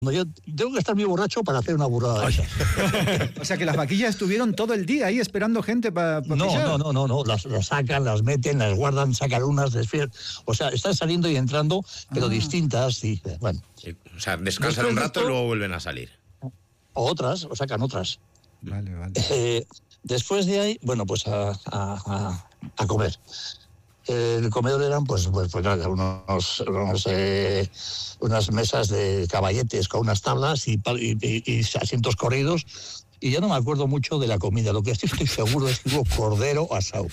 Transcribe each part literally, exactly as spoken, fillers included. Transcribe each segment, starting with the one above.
Yo tengo que estar muy borracho para hacer una burrada de esa. O sea que las vaquillas estuvieron todo el día ahí esperando gente para pa no, pillar. no, no, no, no, las, las sacan, las meten, las guardan, sacan unas, desfier... o sea, están saliendo y entrando, pero ah. distintas, y bueno. Sí, o sea, descansan un rato esto, y luego vuelven a salir. O otras, o sacan otras. Vale, vale. Eh, después de ahí, bueno, pues a, a, a, a comer. El comedor eran, pues, pues, pues nada, unos, unos, eh, unas mesas de caballetes con unas tablas y, y, y, y asientos corridos. Y ya no me acuerdo mucho de la comida. Lo que estoy, estoy seguro es que hubo cordero asado.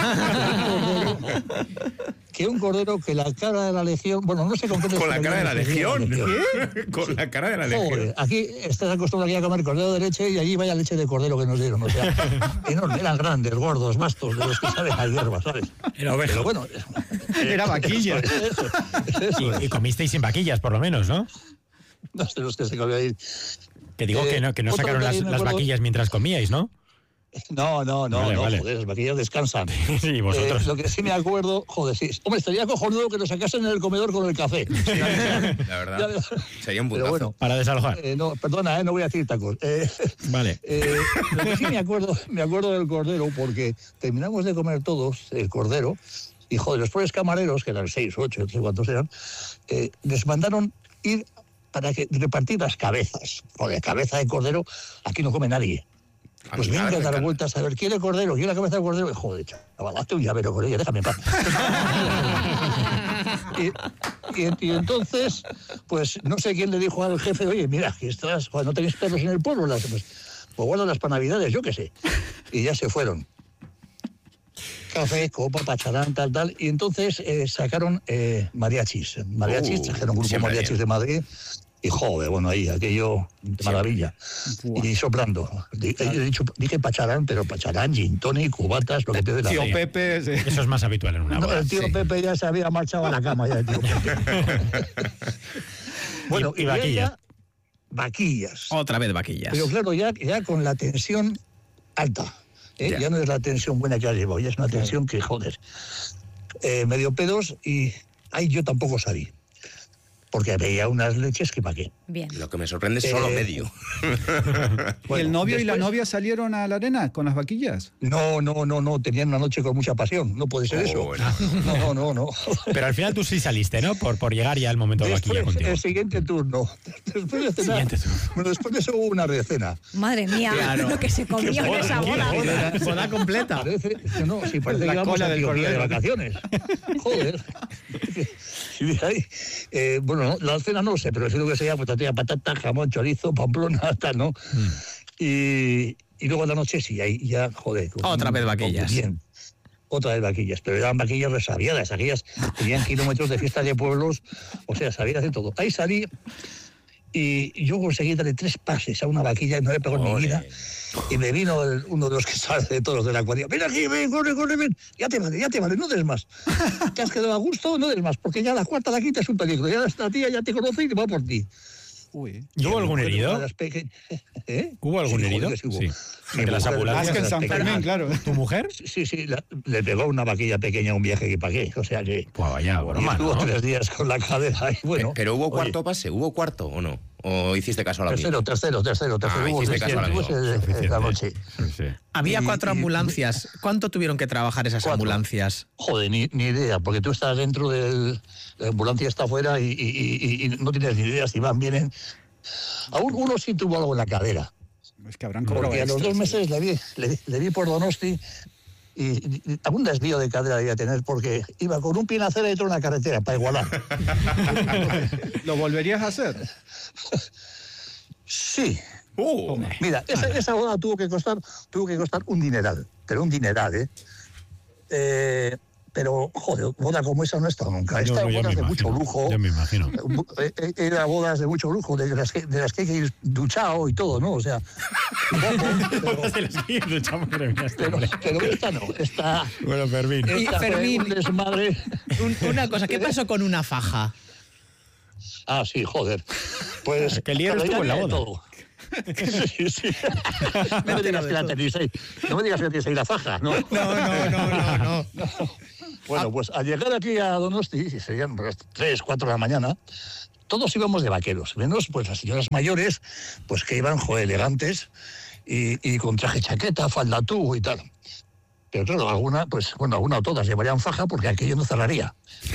Que un cordero que la cara de la legión... Bueno, no sé con qué... ¿Con la cara de la legión? ¿Qué? Con la cara de la legión. Joder, aquí estás acostumbrado aquí a comer cordero de leche y allí vaya leche de cordero que nos dieron. O sea, enorme, eran grandes, gordos, bastos, de los que saben a hierba, ¿sabes? Era oveja. Pero bueno... Era vaquilla. Eso, eso, eso. Y, y comisteis sin vaquillas, por lo menos, ¿no? No sé los que se comió ahí. Que digo eh, que no, que no sacaron las, las vaquillas mientras comíais, ¿no? No, no, no, vale, no, vale. Joder, las vaquillas descansan. Sí, vosotros. Eh, lo que sí me acuerdo, joder, sí. Hombre, estaría cojonudo que nos sacasen en el comedor con el café. Sí, la verdad, sería un puntazo. Bueno, para desalojar. Eh, no, perdona, eh, no voy a decir tacos. Eh, vale. Eh, lo que sí me acuerdo, me acuerdo del cordero, porque terminamos de comer todos el cordero, y joder, los pobres camareros, que eran seis, ocho, no sé cuántos eran, eh, les mandaron ir para que repartir las cabezas. Joder, cabeza de cordero, aquí no come nadie. Pues venga a dar vueltas a ver, ¿quiere cordero? ¿Quiere la cabeza de cordero? Joder, chaval, hazte un llavero con ella, déjame en paz. y, y, y entonces, pues no sé quién le dijo al jefe, oye, mira, que estás, joder, no tenéis perros en el pueblo, las, pues, pues guardan las para Navidades, yo qué sé. Y ya se fueron. Café, copa, pacharán, tal, tal. Y entonces eh, sacaron eh, mariachis. Mariachis, uh, trajeron un grupo de mariachis de Madrid. Y joder, bueno, ahí, aquello de maravilla. Buah. Y soplando. He dicho, dije pacharán, pero pacharán, gin tonic, cubatas, lo que te dé la Tío fe. Pepe, sí. Eso es más habitual en una boda. No, el tío sí. Pepe ya se había marchado a la cama, ya el tío Pepe. Bueno, y, y vaquillas. Vaquillas. Otra vez vaquillas. Pero claro, ya, ya con la tensión alta. ¿Eh? Ya. ya no es la tensión buena que has llevado, ya es una claro. tensión que, joder, eh, medio pedos y ahí yo tampoco salí. Porque veía unas leches que pa' qué. Bien. Lo que me sorprende es eh, solo medio. Bueno, ¿y el novio después, y la novia salieron a la arena con las vaquillas? No, no, no, no, tenían una noche con mucha pasión, no puede ser oh, eso. Bueno. No, no, no, no. Pero al final tú sí saliste, ¿no? Por, por llegar ya al momento de vaquilla contigo. El siguiente turno. Después de cenar, siguiente turno. Bueno, después de eso hubo una recena. Madre mía, claro. Lo que se comió en esa boda. Boda, boda completa. Parece, no, sí, parece la que vamos cola a del de vacaciones. Joder. Sí, ahí. Eh, bueno, no, la cena no sé, pero es lo que sea, pues tortilla, patata, jamón, chorizo, pamplona, tal, ¿no? Mm. Y, y luego en la noche sí, ahí ya, joder. Otra vez vaquillas. Bien. Otra vez vaquillas, pero eran vaquillas resabiadas, aquellas tenían kilómetros de fiestas de pueblos, o sea, sabías de todo. Ahí salí y yo conseguí darle tres pases a una vaquilla y no le pegó en mi vida. Y me vino el, uno de los que sale de todos de la cuadrilla. Ven aquí, ven, corre, corre, ven. Ya te vale, ya te vale, no des más. Te has quedado a gusto, no des más, porque ya la cuarta, la quinta es un peligro. Ya esta tía ya te conoce y te va por ti. Uy. ¿Hubo algún herido? ¿Eh? ¿Hubo algún sí, herido? Sí, hubo. Sí. De las ambulancias. En San Fermín, claro. ¿Tu mujer? Sí, sí, la, le pegó una vaquilla pequeña a un viaje que pagué. O sea que. Pues vaya, bueno, estuvo ¿no? tres días con la cadera. Y bueno, pero hubo cuarto oye, pase, ¿hubo cuarto o no? ¿O hiciste caso a la tercero, tercero, tercero, tercero, ah, hiciste caso a la, la noche. Sí. Había y, cuatro y, ambulancias. ¿Cuánto tuvieron que trabajar esas cuatro. ambulancias? Joder, ni, ni idea, porque tú estás dentro del... La ambulancia está afuera y, y, y, y no tienes ni idea si van, vienen... Aún uno sí tuvo algo en la cadera. Es que habrán cobrado porque a los dos meses le vi, le, le vi por Donosti y, y, y algún desvío de cadera debía tener porque iba con un pie en la acera y otro en la carretera para igualar. ¿Lo volverías a hacer? Sí. Uh, Mira, esa, esa boda tuvo que costar tuvo que costar un dineral, pero un dineral, ¿eh? eh Pero, joder, boda como esa no he estado nunca. He estado en bodas de mucho lujo. Yo me imagino. Era bodas de mucho lujo, de las que, de las que hay que ir duchado y todo, ¿no? O sea, bodas de las que ir duchado, madre mía, este pero, pero esta no, esta... Bueno, Fermín. Y Fermín, un desmadre. Un, una cosa, ¿qué pasó con una faja? Ah, sí, joder. Pues... Que el líder estuvo en la boda. Todo. Sí, sí. No me digas que la tenéis ahí. No me digas que tenéis ahí la faja, ¿no? No, no, no, no, no. no. Bueno, pues al llegar aquí a Donosti, serían tres, cuatro de la mañana, todos íbamos de vaqueros, menos pues las señoras mayores, pues que iban, joder, elegantes y, y con traje chaqueta, falda tubo y tal. Pero claro, alguna, pues bueno, alguna o todas llevarían faja porque aquello no cerraría.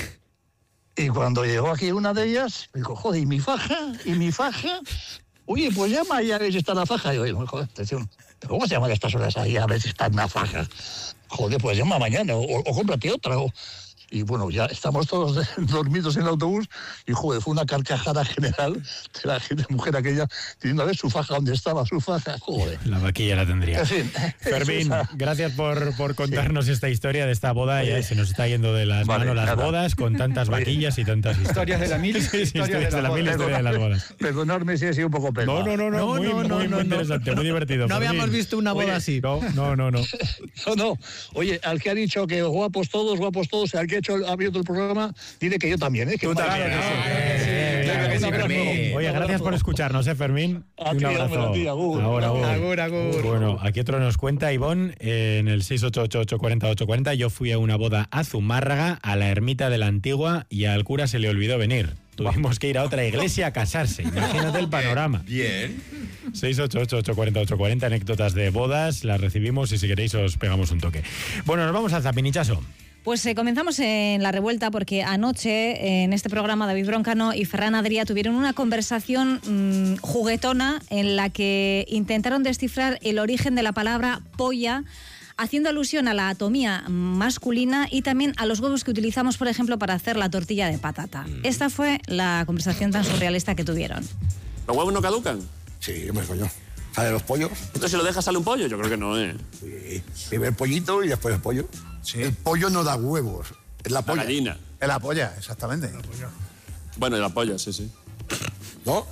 Y cuando llegó aquí una de ellas, me dijo, joder, ¿y mi faja? ¿Y mi faja? Oye, pues llama y a ver si está la faja. Y yo digo, joder, atención, ¿cómo se llaman a estas horas ahí a ver si está una faja? Joder, pues llama mañana o, o cómprate otra. O... Y bueno, ya estamos todos dormidos en el autobús y, joder, fue una carcajada general de la gente, mujer aquella, diciendo a ver su faja, ¿dónde estaba su faja? Joder. La vaquilla la tendría. En fin, Fermín, esa... gracias por, por contarnos sí. esta historia de esta boda. Oye. Ya se nos está yendo de las Vale, manos las nada. bodas con tantas vaquillas y tantas Historias de la mil, Sí, sí, historias de la mil, boda. historias de las bodas. Perdonadme si he sido un poco pesado. No, no, no, no, No, muy, no, muy, no, muy no, interesante, no. muy divertido. No Fermín. habíamos visto una boda Oye, así. No, no, no, no. No, no. Oye, al que ha dicho que guapos todos, guapos todos, al que ha hecho, ha abierto el programa, dile que yo también, ¿eh? Que Tú para- también, Claro ¿no? que sí. Eh, Claro que sí, un abrazo. Fermín. Oye, gracias por escucharnos, ¿eh, Fermín? A Un ti, abrazo. hombre, a ti, agur. Ahora, agur. Agur, agur. Bueno, aquí otro nos cuenta, Ivonne, eh, en el seis ocho ocho, ocho cuatro cero, ocho cuatro cero, yo fui a una boda a Zumárraga, a la ermita de la Antigua, y al cura se le olvidó venir. Tuvimos que ir a otra iglesia a casarse. Imagínate el panorama. Bien. seis ocho ocho, ocho cuatro cero, ocho cuatro cero, anécdotas de bodas, las recibimos y si queréis os pegamos un toque. Bueno, nos vamos al zapinichazo. Pues eh, comenzamos en La Revuelta porque anoche en este programa David Broncano y Ferran Adrià tuvieron una conversación mmm, juguetona en la que intentaron descifrar el origen de la palabra polla, haciendo alusión a la anatomía masculina y también a los huevos que utilizamos, por ejemplo, para hacer la tortilla de patata. Esta fue la conversación tan surrealista que tuvieron. ¿Los huevos no caducan? Sí, hombre, coño. ¿Sale los pollos? Entonces, si lo dejas, sale un pollo. Yo creo que no, ¿eh? Sí. Primero el pollito y después el pollo. Sí. El pollo no da huevos. Es la polla. La gallina. Es la polla, exactamente. La polla. Bueno, y la polla, sí, sí. ¿No?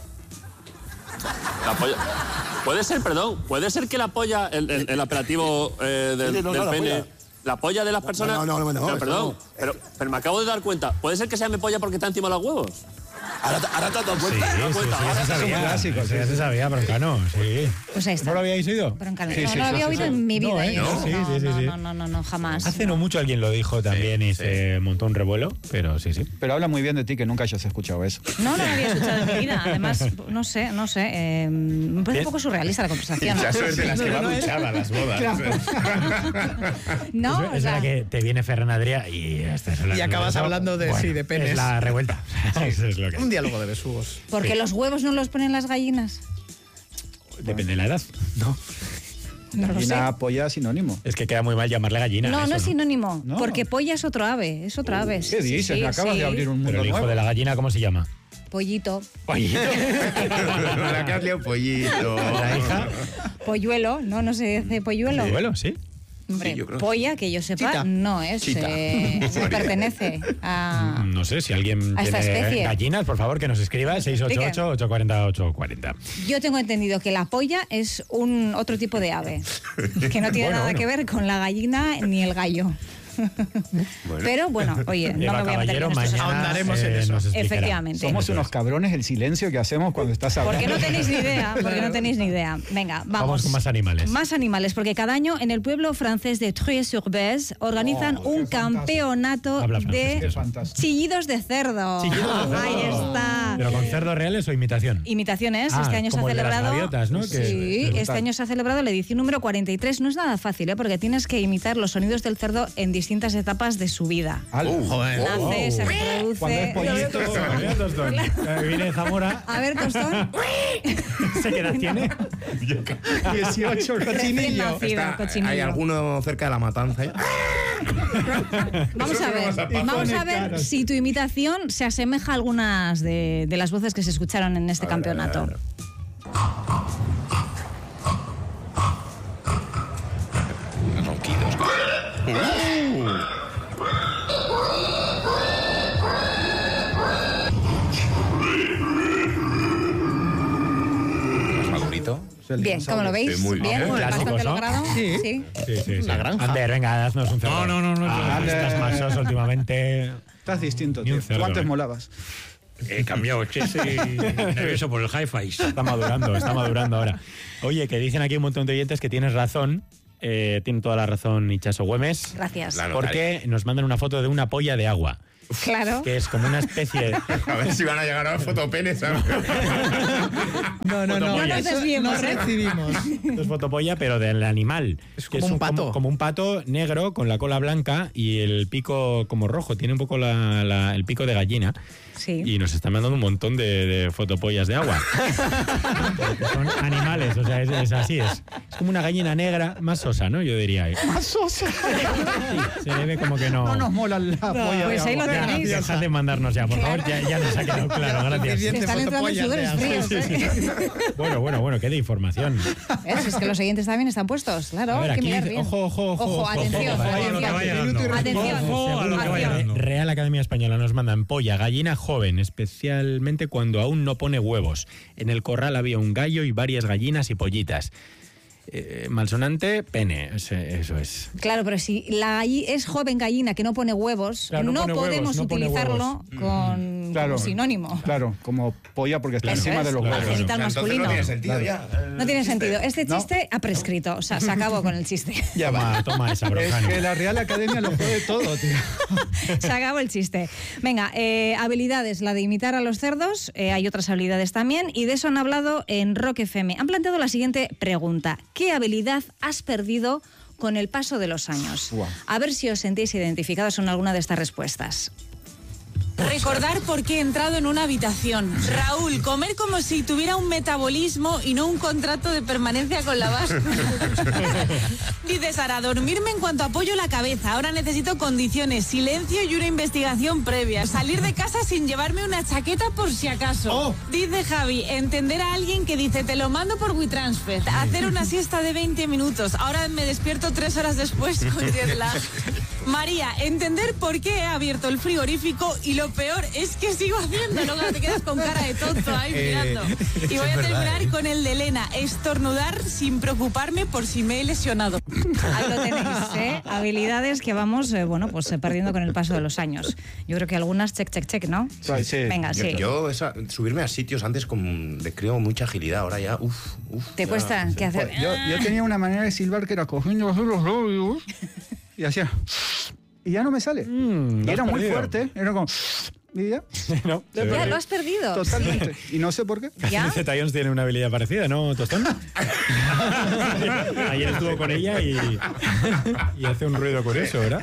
La polla. Puede ser, perdón, puede ser que la polla, el, el, el apelativo eh, del, Sí, no, no, del la pene, polla. la polla de las personas. No, no, no, no, pero, eso perdón, no. pero, pero me acabo de dar cuenta. ¿Puede ser que se llame polla porque está encima de los huevos? Ahora, ahora te has dado Sí, cuenta. sí, sí, ya se sabía. clásico, Sí, sí, ya se sí. sabía, Broncano, sí. Pues ahí está. ¿No lo habíais oído? Broncano. Sí, no sí, lo sí, había sí, oído sí. en mi vida. No, ¿eh? yo. No, sí, no, sí, sí, no, sí. no, no, no, no, jamás. Hace no mucho alguien lo dijo también y se montó un revuelo, pero sí, sí. Pero habla muy bien de ti que nunca hayas escuchado eso. No, no lo había escuchado en mi vida. Además, no sé, no sé. Eh, me parece un poco surrealista la conversación. Ya sois de las que No, va no, no, duchada a las bodas. No, es o sea, la que te viene Ferran Adrià y, esta es la- Y acabas eso, hablando de- sí, de penes. Es la revuelta. Eso es lo que Un diálogo de besugos. porque los huevos no los ponen las gallinas. depende de la edad. No. No lo sé. Gallina, polla, sinónimo. Es que queda muy mal llamarle gallina. No, eso, no es sinónimo. No. Porque polla es otro ave. Es otra ave. ¿Qué Sí, dices? sí, Me acabas sí. de abrir un mundo Pero el hijo nuevo. de la gallina, ¿cómo se llama? Pollito. Pollito. La que has liado pollito. La hija. Polluelo. No, no se dice polluelo. Bueno, sí. Hombre, Sí, yo creo. polla, que yo sepa, Chita. no es. Chita. Eh, no pertenece a. No sé, si alguien A esta tiene especie. gallinas, por favor, que nos escriba seis ocho ocho, ocho cuatro cero, ocho cuatro cero. Yo tengo entendido que la polla es un otro tipo de ave, que no tiene Bueno, nada bueno. que ver con la gallina ni el gallo. Pero bueno, oye, no Eva me voy a meter Caballero, con estos mañana Ahondaremos en eh, eso. nos explicará. Efectivamente. Somos unos cabrones el silencio que hacemos cuando estás hablando. Porque no tenéis ni idea, porque no tenéis ni idea. Venga, vamos. Vamos con más animales. Más animales, porque cada año en el pueblo francés de Troyes-sur-Besse organizan Oh, un qué fantástico. campeonato Habla francés, de Qué fantástico. chillidos de cerdo. Chillidos de cerdo. Ahí está. ¿Pero con cerdos reales o imitación? Imitaciones, Ah, este año se ha como el de las celebrado. gaviotas, ¿no? Que- Sí, brutal. este año se ha celebrado la edición número cuarenta y tres. No es nada fácil, ¿eh? Porque tienes que imitar los sonidos del cerdo en distintas etapas de su vida. Al- Joder. Nace, se Cuando es reproduce. pollito. Mira, Tostón. Eh, Viene de Zamora. A ver, Tostón. ¿Se qué edad tiene? dieciocho, Recién cochinillo. nacido, Está- cochinillo. ¿Hay alguno cerca de la matanza? ya? Vamos a ver, vamos a ver si tu imitación se asemeja a algunas de, de las voces que se escucharon en este campeonato. Ronquidos. ¿Más madurito? Bien, ¿cómo lo veis? Sí, muy bien. Bien, Clásicos, bastante ¿no? logrado. Sí. Sí. Sí, sí, sí. La granja. Ander, venga, haznos un cerdo. No, no, no, no, Ah, no. estás más sos últimamente. Estás distinto, Ni un tío. cerdo, Tú antes eh. molabas. He cambiado, che, estoy nervioso por el hi-fi. Está madurando, está madurando ahora. Oye, que dicen aquí un montón de oyentes que tienes razón. Eh, tiene toda la razón Ichaso Güemes. Gracias. La Porque nos mandan una foto de una polla de agua. Claro. Que es como una especie de... A ver si van a llegar a los fotopenes, ¿sabes? No, no, no. No nos Eso desviemos, no ¿eh? recibimos. Es fotopolla, pero del animal. Es que como un pato. Como, como un pato negro con la cola blanca y el pico como rojo. Tiene un poco la, la- el pico de gallina. Sí. Y nos están mandando un montón de, de fotopollas de agua. Porque son animales, o sea, es, es así. Es, es como una gallina negra, más sosa, ¿no? Yo diría. Más sosa. Sí, se le ve como que no... No nos mola la polla. pues de ahí lo agua. Ya, tenéis. dejad de mandarnos ya, por favor. Ya, ya nos ha quedado claro, gracias. Se están entrando sudores fríos, ¿eh? Bueno, bueno, bueno, qué de información. ¿Ves? Es que los oyentes también están puestos, claro. A ver, hay que aquí mirar dice- bien. ojo, ojo, ojo, ojo, atención, ojo, ojo, a lo que vaya dando. atención. Ojo a lo que vaya atención. dando. Real Academia Española nos mandan polla, gallina joven, especialmente cuando aún no pone huevos. En el corral había un gallo y varias gallinas y pollitas. Eh, malsonante, pene, ese- eso es. Claro, pero si la galli- es joven gallina que no pone huevos, Claro, no no, pone huevos, podemos no pone utilizarlo con Claro. como sinónimo. Claro, como polla porque está Eso encima es, de los claro. huevos. Genital masculino. No tiene sentido ya. No tiene sentido. Este ¿No? chiste ha prescrito. O sea, se acabó con el chiste. Ya Toma, va. toma esa Es brojani. que la Real Academia lo puede todo, tío. Se acabó el chiste. Venga, eh, habilidades, la de imitar a los cerdos, eh, hay otras habilidades también, y de eso han hablado en Rock F M. Han planteado la siguiente pregunta. ¿Qué habilidad has perdido con el paso de los años? Guau. A ver si os sentís identificados con alguna de estas respuestas. Recordar por qué he entrado en una habitación. Raúl, comer como si tuviera un metabolismo y no un contrato de permanencia con la báscula. Dice Sara, dormirme en cuanto apoyo la cabeza. Ahora necesito condiciones, silencio y una investigación previa. Salir de casa sin llevarme una chaqueta por si acaso. Oh. Dice Javi, entender a alguien que dice, te lo mando por WeTransfer. Hacer una siesta de veinte minutos. Ahora me despierto tres horas después con jet lag. María, entender por qué he abierto el frigorífico y lo peor es que sigo haciéndolo, te quedas con cara de tonto ahí mirando. Y voy a terminar con el de Elena, estornudar sin preocuparme por si me he lesionado. Ahí lo tenéis, ¿eh? Habilidades que vamos, eh, bueno, pues eh, perdiendo con el paso de los años. Yo creo que algunas check, check, check, ¿no? Sí, sí. Venga, Yo, sí. yo esa- subirme a sitios antes con, le creo mucha agilidad, ahora ya, uff, uff. ¿Te cuesta? ¿Qué hacer? Yo, yo tenía una manera de silbar que era cogiendo así los labios y hacía. Y ya no me sale. Mm, y lo has era muy perdido. fuerte. Era como. Y ya. ¿No? Se Ya ve. lo has perdido. Totalmente. Y no sé por qué. ¿Ya? Zeta Jones tiene una habilidad parecida, ¿no, Tostón? Ayer estuvo con ella y, y hace un ruido curioso, ¿verdad?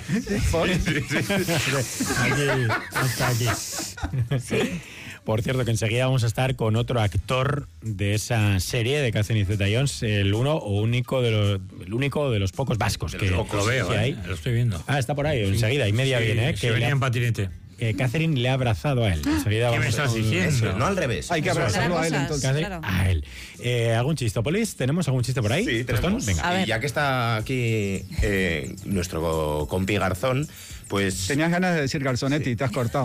Aquí, hasta aquí. Por cierto, que enseguida vamos a estar con otro actor de esa serie de Catherine Zeta-Jones, el uno o único de los, el único de los pocos vascos que, Lo veo, que eh, hay. lo estoy viendo. Ah, está por ahí, enseguida, y media Sí, viene, ¿eh? si Que, le venía ha- en patinete. que Catherine le ha abrazado a él. Enseguida ¿Qué me vamos a- estás diciendo? Eso, no al revés. Hay que Eso es. abrazarlo a él Cosas. entonces. Catherine Claro. a él. Eh, ¿Algún chistópolis? ¿Tenemos algún chiste por ahí? Sí, Tostón? tenemos. Venga. A ver. Y ya que está aquí eh, nuestro compi Garzón, pues... Tenías ganas de decir Garzonetti y te has cortado.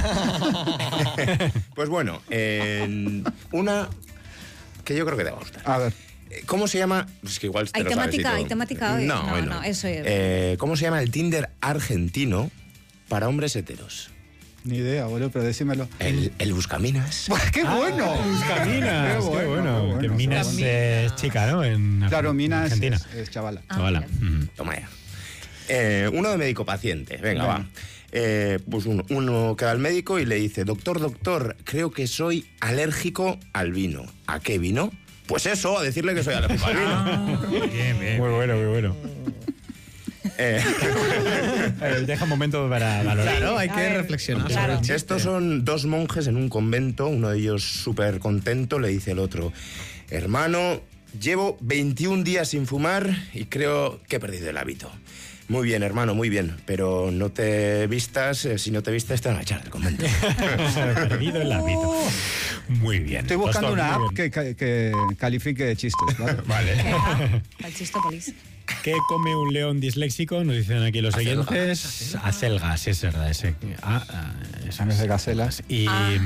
Pues bueno, en una que yo creo que te va a gustar. A ver. Eh, ¿Cómo se llama? Es que igual te ¿Hay lo sabes y temática? todo. ¿Hay temática hoy? No, No, hoy no, eso es. Eh, ¿Cómo se llama el Tinder argentino para hombres heteros? Ni idea, boludo, pero decímelo. El, el Buscaminas. ¡Qué bueno! Buscaminas, Qué qué bueno, bueno. qué bueno. Que Minas eh, es chica, ¿no? En Claro, Mina es, Argentina. es- es chavala. Ah, Chavala. Mm. Toma ya. Eh, uno de médico paciente. Venga, Venga. va. Eh, pues uno, uno queda al médico y le dice, doctor, doctor, creo que soy alérgico al vino. ¿A qué vino? Pues eso, a decirle que soy alérgico al vino. Bien, bien. Muy bueno, muy bueno. Eh, Eh, Deja un momento para valorar. Claro, hay A que ver, reflexionar claro. sobre el chiste. estos son dos monjes en un convento, uno de ellos súper contento, le dice el otro, hermano, llevo veintiún días sin fumar y creo que he perdido el hábito. Muy bien, hermano, muy bien, pero no te vistas, eh, si no te vistas te van a echar del convento. Perdido el hábito. Muy bien. Estoy buscando Tostón, una muy app bien. que, que califique de chistes, ¿vale? Vale. Al chistópolis. ¿Qué come un león disléxico? Nos dicen aquí los Acelgas, oyentes. Acelgas, es verdad. Ese. Ah, ah, eso En vez es. de gacelas. Y,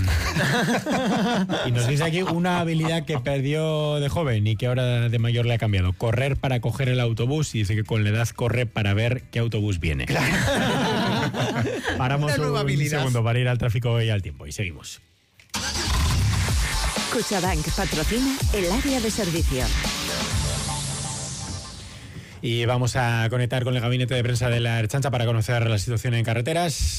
y nos dice aquí una habilidad que perdió de joven y que ahora de mayor le ha cambiado. Correr para coger el autobús y dice que con la edad corre para ver qué autobús viene. Paramos Una nueva un habilidad. segundo para ir al tráfico y al tiempo y seguimos. Cuchabank patrocina el área de servicio. Y vamos a conectar con el gabinete de prensa de la Ertzaintza para conocer la situación en carreteras.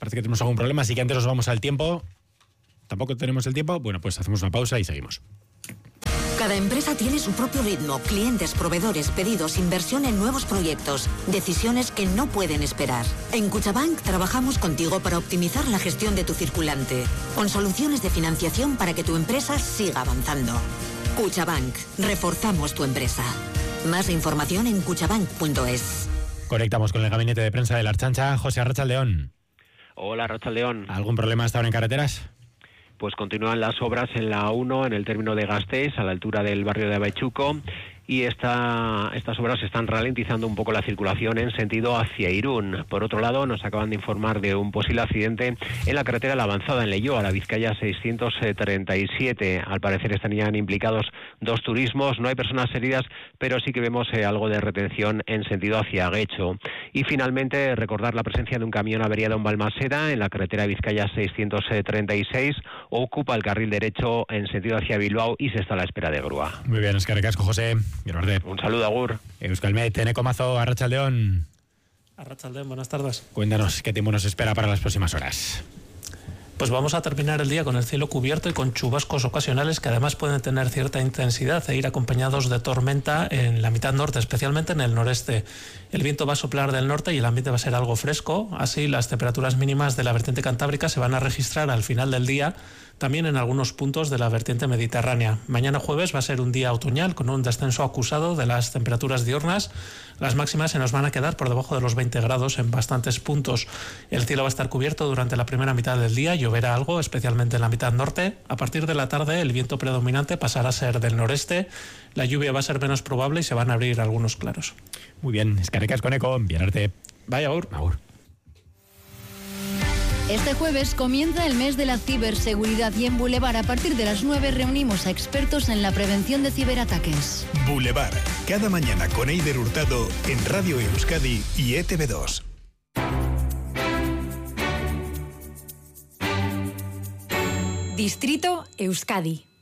Parece que tenemos algún problema, así que antes nos vamos al tiempo. ¿Tampoco tenemos el tiempo? Bueno, pues hacemos una pausa y seguimos. Cada empresa tiene su propio ritmo, clientes, proveedores, pedidos, inversión en nuevos proyectos, decisiones que no pueden esperar. En Cuchabank trabajamos contigo para optimizar la gestión de tu circulante, con soluciones de financiación para que tu empresa siga avanzando. Cuchabank, reforzamos tu empresa. Más información en cuchabank punto es. Conectamos con el gabinete de prensa de la Archancha. José Arrachaldeón. Hola, Arrachaldeón. ¿Algún problema hasta ahora en carreteras? Pues continúan las obras en la A uno, en el término de Gasteiz, a la altura del barrio de Abaichuco, y esta, estas obras están ralentizando un poco la circulación en sentido hacia Irún. Por otro lado, nos acaban de informar de un posible accidente en la carretera La Avanzada, en Leioa, a la Vizcaya seiscientos treinta y siete. Al parecer estarían implicados dos turismos, no hay personas heridas, pero sí que vemos eh, algo de retención en sentido hacia Guecho. Y finalmente, recordar la presencia de un camión averiado en Balmaseda, en la carretera Vizcaya seiscientos treinta y seis, ocupa el carril derecho en sentido hacia Bilbao y se está a la espera de grúa. Muy bien, es que recasco, José. Un saludo, agur. Euskalmet, Eneco Mazo, Arrachaldeón. Arrachaldeón, buenas tardes. Cuéntanos qué tiempo nos espera para las próximas horas. Pues vamos a terminar el día con el cielo cubierto y con chubascos ocasionales que además pueden tener cierta intensidad e ir acompañados de tormenta en la mitad norte, especialmente en el noreste. El viento va a soplar del norte y el ambiente va a ser algo fresco. Así, las temperaturas mínimas de la vertiente cantábrica se van a registrar al final del día, también en algunos puntos de la vertiente mediterránea. Mañana jueves va a ser un día otoñal con un descenso acusado de las temperaturas diurnas. Las máximas se nos van a quedar por debajo de los veinte grados en bastantes puntos. El cielo va a estar cubierto durante la primera mitad del día, lloverá algo, especialmente en la mitad norte. A partir de la tarde el viento predominante pasará a ser del noreste. La lluvia va a ser menos probable y se van a abrir algunos claros. Muy bien, escarrecas con eco, bien arte. Vaya, agur. Agur. Este jueves comienza el mes de la ciberseguridad y en Boulevard a partir de las nueve reunimos a expertos en la prevención de ciberataques. Boulevard, cada mañana con Eider Hurtado en Radio Euskadi y E T V dos. Distrito Euskadi.